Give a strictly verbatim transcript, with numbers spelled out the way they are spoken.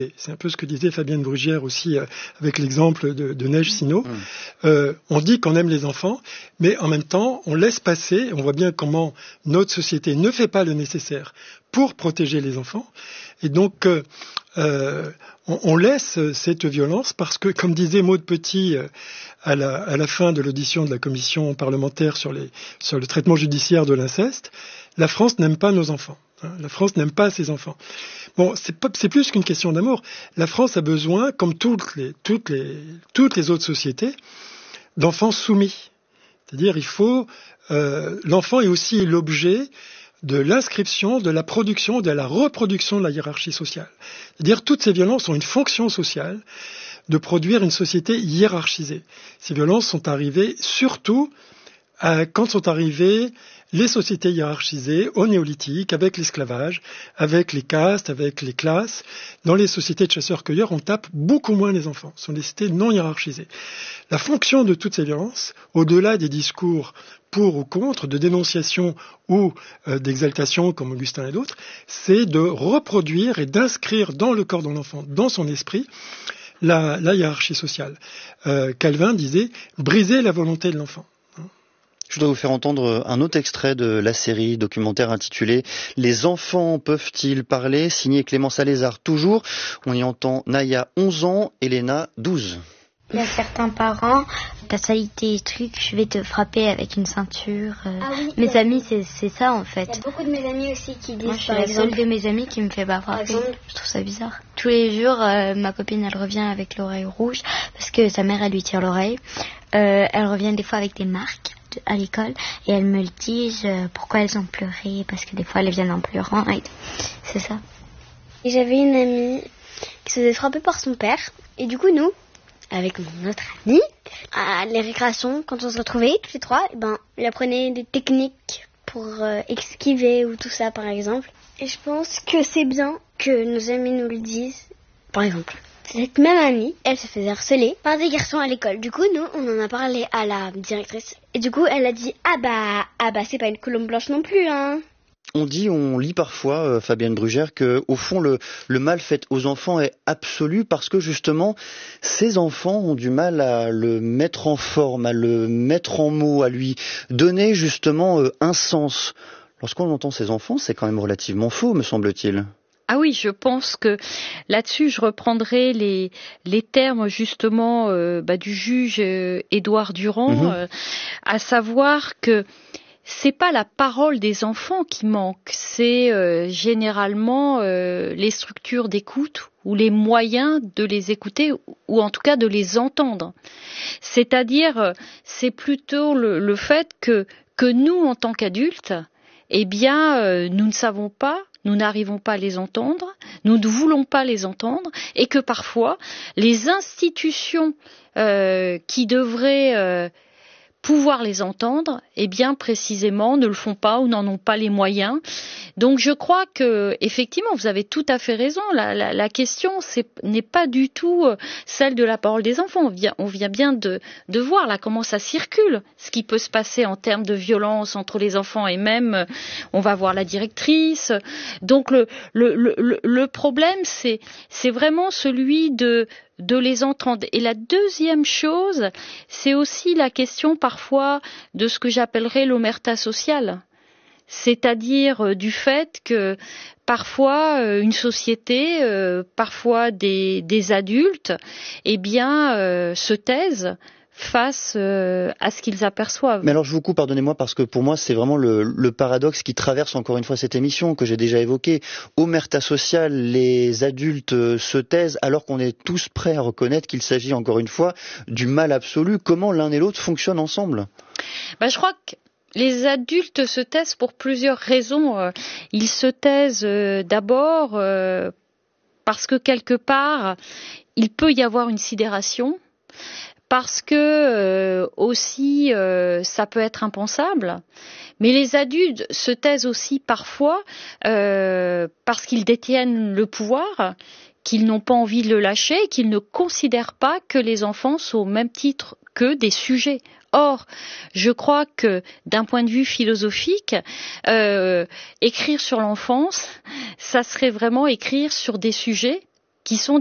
C'est un peu ce que disait Fabienne Brugière aussi euh, avec l'exemple de, de Neige Sino. Mmh. Euh, on dit qu'on aime les enfants, mais en même temps, on laisse passer, on voit bien comment notre société ne fait pas le nécessaire pour protéger les enfants. Et donc, euh, euh, on, on laisse cette violence parce que, comme disait Maude Petit euh, à, la, à la fin de l'audition de la commission parlementaire sur, les, sur le traitement judiciaire de l'inceste, la France n'aime pas nos enfants. La France n'aime pas ses enfants. Bon, c'est, pas, c'est plus qu'une question d'amour. La France a besoin, comme toutes les, toutes les, toutes les autres sociétés, d'enfants soumis. C'est-à-dire, il faut, euh, l'enfant est aussi l'objet de l'inscription, de la production, de la reproduction de la hiérarchie sociale. C'est-à-dire, toutes ces violences ont une fonction sociale de produire une société hiérarchisée. Ces violences sont arrivées surtout à, quand sont arrivées les sociétés hiérarchisées au néolithique, avec l'esclavage, avec les castes, avec les classes. Dans les sociétés de chasseurs-cueilleurs, on tape beaucoup moins les enfants. Ce sont des sociétés non hiérarchisées. La fonction de toutes ces violences, au-delà des discours pour ou contre, de dénonciation ou euh, d'exaltation, comme Augustin et d'autres, c'est de reproduire et d'inscrire dans le corps de l'enfant, dans son esprit, la, la hiérarchie sociale. Euh, Calvin disait « briser la volonté de l'enfant ». Je voudrais vous faire entendre un autre extrait de la série documentaire intitulée « Les enfants peuvent-ils parler ?» signé Clémence Alézard toujours. On y entend Naya, onze ans, Elena, douze. Il y a certains parents, t'as sali tes trucs, je vais te frapper avec une ceinture. Euh, ah oui, mes amis, c'est, c'est ça en fait. Il y a beaucoup de mes amis aussi qui disent, Moi, je suis par la exemple, seule de mes amis qui me fait pas frapper. Exemple, je trouve ça bizarre. Tous les jours, euh, ma copine, elle revient avec l'oreille rouge parce que sa mère, elle lui tire l'oreille. Euh, elle revient des fois avec des marques à l'école et elles me le disent euh, pourquoi elles ont pleuré, parce que des fois elles viennent en pleurant et c'est ça. Et j'avais une amie qui se faisait frapper par son père et du coup nous, avec mon autre amie, à les récréations, quand on se retrouvait tous les trois, et ben, il apprenait des techniques pour euh, esquiver ou tout ça par exemple. Et je pense que c'est bien que nos amis nous le disent. Par exemple, cette même amie, elle se faisait harceler par des garçons à l'école. Du coup, nous, on en a parlé à la directrice. Et du coup, elle a dit « Ah bah, ah bah c'est pas une colombe blanche non plus, hein !» On dit, on lit parfois, euh, Fabienne Brugère, que au fond le, le mal fait aux enfants est absolu parce que justement ces enfants ont du mal à le mettre en forme, à le mettre en mots, à lui donner justement euh, un sens. Lorsqu'on entend ces enfants, c'est quand même relativement faux, me semble-t-il. Ah oui, je pense que là-dessus, je reprendrai les, les termes justement euh, bah, du juge euh, Édouard Durand, mmh. euh, à savoir que c'est pas la parole des enfants qui manque, c'est euh, généralement euh, les structures d'écoute ou les moyens de les écouter ou en tout cas de les entendre. C'est-à-dire, c'est plutôt le, le fait que, que nous, en tant qu'adultes, eh bien, euh, nous ne savons pas, nous n'arrivons pas à les entendre, nous ne voulons pas les entendre, et que parfois, les institutions euh, qui devraient euh, pouvoir les entendre, eh bien, précisément, ne le font pas ou n'en ont pas les moyens. Donc, je crois que, effectivement, vous avez tout à fait raison. La, la, la question c'est, n'est pas du tout celle de la parole des enfants. On vient, on vient bien de, de voir là comment ça circule, ce qui peut se passer en termes de violence entre les enfants et même, on va voir la directrice. Donc, le, le, le, le problème, c'est, c'est vraiment celui de de les entendre. Et la deuxième chose, c'est aussi la question parfois de ce que j'appellerais l'omerta sociale. C'est-à-dire euh, du fait que parfois euh, une société, euh, parfois des, des adultes, eh bien, euh, se taisent face euh, à ce qu'ils aperçoivent. Mais alors je vous coupe, pardonnez-moi, parce que pour moi c'est vraiment le, le paradoxe qui traverse encore une fois cette émission que j'ai déjà évoquée. Omerta sociale, les adultes se taisent alors qu'on est tous prêts à reconnaître qu'il s'agit encore une fois du mal absolu. Comment l'un et l'autre fonctionnent ensemble ? Ben, je crois que les adultes se taisent pour plusieurs raisons. Ils se taisent euh, d'abord euh, parce que quelque part il peut y avoir une sidération. Parce que euh, aussi euh, ça peut être impensable, mais les adultes se taisent aussi parfois euh, parce qu'ils détiennent le pouvoir, qu'ils n'ont pas envie de le lâcher, qu'ils ne considèrent pas que les enfants sont au même titre que des sujets. Or, je crois que d'un point de vue philosophique, euh, écrire sur l'enfance, ça serait vraiment écrire sur des sujets qui sont